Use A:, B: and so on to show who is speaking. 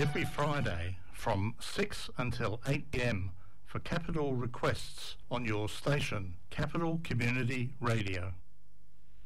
A: every Friday from 6 until 8 p.m. for Capital Requests on your station, Capital Community Radio.